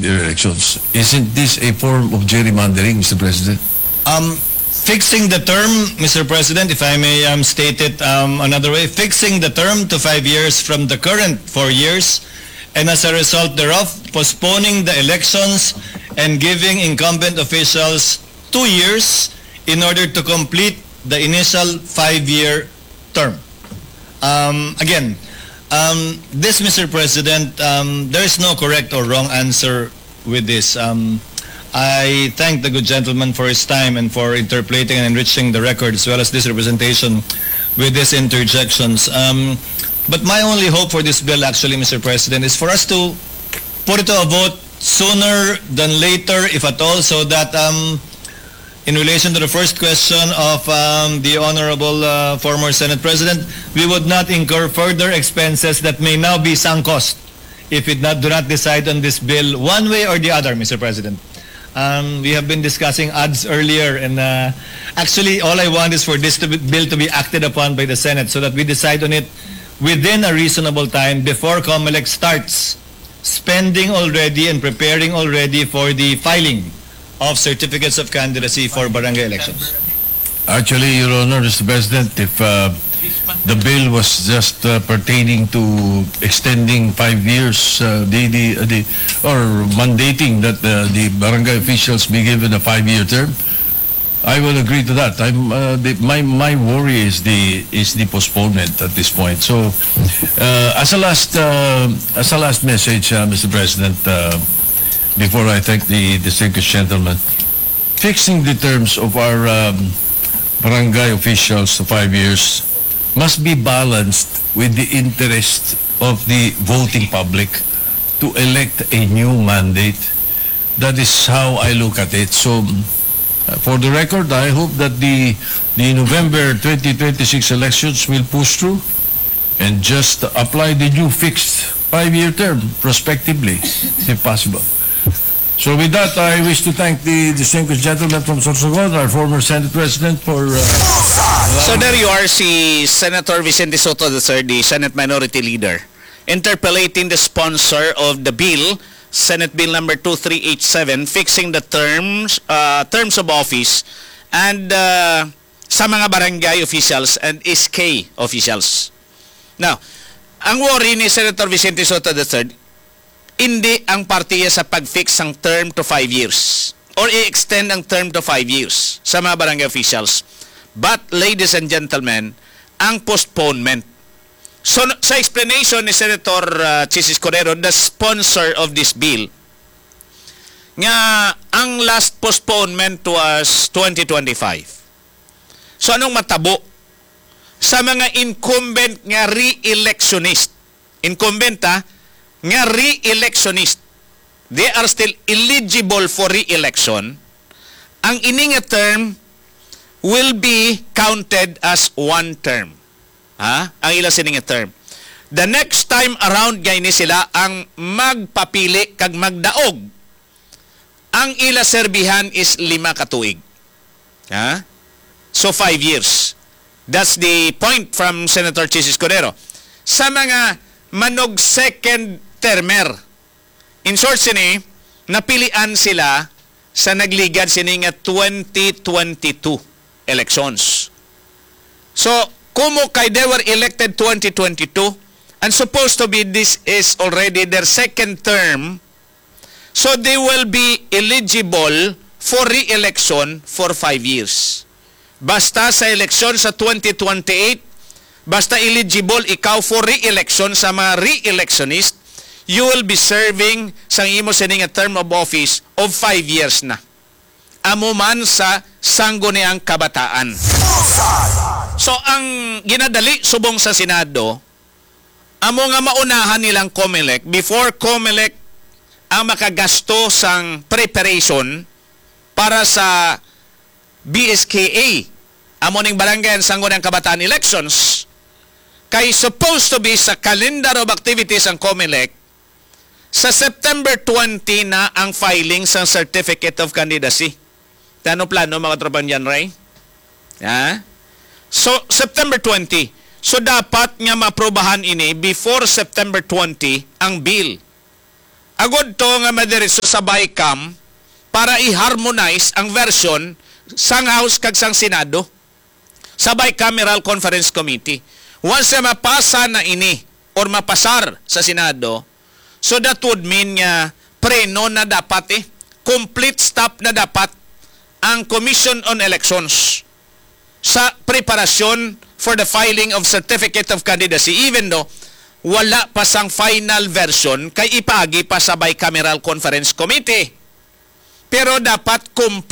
5-year elections. Isn't this a form of gerrymandering, Mr. President? Fixing the term, Mr. President, if I may state it another way, fixing the term to 5 years from the current 4 years, and as a result thereof, postponing the elections and giving incumbent officials 2 years in order to complete the initial 5-year term. Again, this, Mr. President, there is no correct or wrong answer with this. I thank the good gentleman for his time and for interpolating and enriching the record as well as this representation with these interjections. But my only hope for this bill actually, Mr. President, is for us to put it to a vote sooner than later, if at all, so that in relation to the first question of the Honorable former Senate President, we would not incur further expenses that may now be sunk cost if we do not decide on this bill one way or the other, Mr. President. We have been discussing ads earlier, and actually all I want is for this bill to be acted upon by the Senate so that we decide on it within a reasonable time before COMELEC starts spending already and preparing already for the filing of certificates of candidacy for barangay elections. Actually, Your Honor, Mr. President, if the bill was just pertaining to extending 5 years, or mandating that the barangay officials be given a 5-year term, I will agree to that. My worry is the postponement at this point. So, as a last message, Mr. President, before I thank the distinguished gentleman, fixing the terms of our barangay officials to 5 years must be balanced with the interest of the voting public to elect a new mandate. That is how I look at it. So, for the record, I hope that the November 2026 elections will push through and just apply the new fixed 5-year term prospectively, if possible. So with that, I wish to thank the distinguished gentleman from Sorsogon, our former Senate President, for... So there you are, si Senator Vicente Soto III, the Senate Minority Leader, interpolating the sponsor of the bill, Senate Bill number 2387, fixing the terms of office and sa mga barangay officials and SK officials. Now, ang worry ni Senator Vicente Soto III, hindi ang partiya sa pag-fix ang term to 5 years or i-extend ang term to 5 years sa mga barangay officials. But, ladies and gentlemen, ang postponement. So, sa explanation ni Senator Chis Escudero, the sponsor of this bill, nga ang last postponement was 2025. So, anong matabo? Sa mga incumbent nga re-electionist, incumbent nga re-electionist, they are still eligible for re-election, ang ining term will be counted as one term. Ang ilang sining term. The next time around, gayni sila ang magpapili kag magdaog. Ang ila serbihan is 5 katuig. So 5 years. That's the point from Senator Chis Escudero. Sa mga manog second termer, in short sini, napilian sila sa nagligad sini nga 2022 elections. So, kumo kay they were elected 2022 and supposed to be this is already their second term, so they will be eligible for re-election for 5 years. Basta sa eleksyon sa 2028, basta eligible ikaw for re-election sa mga re-electionist, you will be serving sa imo sining term of office of 5 years na. Amo man sa sangguniang kabataan. So, ang ginadali subong sa Senado, amo nga maunahan nilang COMELEC before COMELEC ang makagasto sang preparation para sa BSKA, amo ning barangay sangguniang kabataan elections, kay supposed to be sa calendar of activities ang COMELEC, sa September 20 na ang filing sa Certificate of Candidacy. Ano plano mga tropan dyan, Ray? So, September 20. So, dapat nga maprobahan ini before September 20 ang bill. agod to nga madiretso sa BICAM para i-harmonize ang version sang House kag sang Senado sa Bicameral Conference Committee. Once na mapasa na ini or mapasar sa Senado, so that would mean nga preno na dapat complete stop na dapat ang Commission on Elections sa preparasyon for the filing of Certificate of Candidacy, even though wala pa sang final version kay ipagi pa sa Bicameral Conference Committee. Pero dapat complete